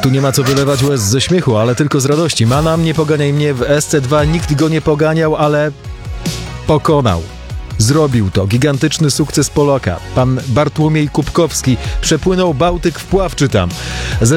Tu nie ma co wylewać łez ze śmiechu, ale tylko z radości. Manam, nie poganiaj mnie w SC2. Nikt go nie poganiał, ale pokonał. Zrobił to. Gigantyczny sukces Polaka. Pan Bartłomiej Kubkowski przepłynął Bałtyk w Pławczy tam.